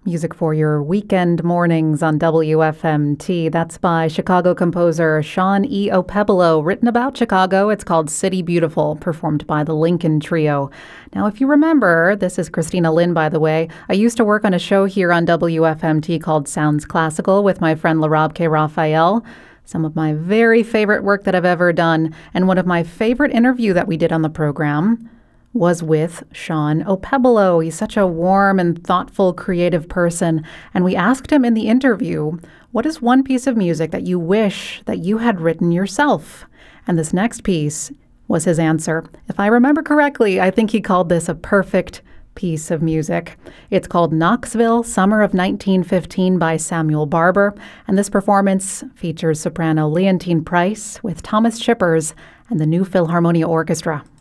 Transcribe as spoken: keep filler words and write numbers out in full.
Music for your weekend mornings on W F M T. That's by Chicago composer Sean E. Opebolo, written about Chicago. It's called City Beautiful, performed by the Lincoln Trio. Now, if you remember, this is Christina Lynn, by the way. I used to work on a show here on W F M T called Sounds Classical with my friend Larab K. Raphael. Some of my very favorite work that I've ever done, and one of my favorite interview that we did on the program was with Sean Opebolo. He's such a warm and thoughtful, creative person. And we asked him in the interview, what is one piece of music that you wish that you had written yourself? And this next piece was his answer. If I remember correctly, I think he called this a perfect piece of music. It's called Knoxville, Summer of nineteen fifteen by Samuel Barber. And this performance features soprano Leontine Price with Thomas Chippers and the New Philharmonia Orchestra.